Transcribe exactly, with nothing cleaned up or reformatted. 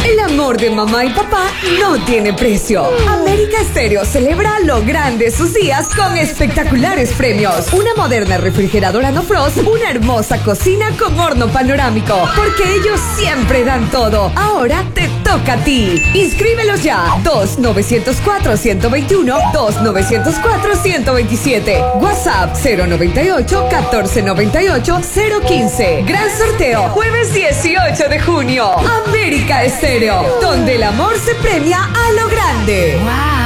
El amor de mamá y papá no tiene precio. América Estéreo celebra lo grande sus días con espectaculares premios. Una moderna refrigeradora no frost, una hermosa cocina con horno panorámico. Porque ellos siempre dan todo. Ahora te toca a ti. Inscríbelos ya. dos nueve cero cuatro, uno dos uno, dos nueve cero cuatro, uno dos siete. WhatsApp cero nueve ocho, catorce noventa y ocho, cero quince. Gran sorteo, jueves dieciocho de junio. América Estéreo, donde el amor se premia a lo grande. ¡Wow!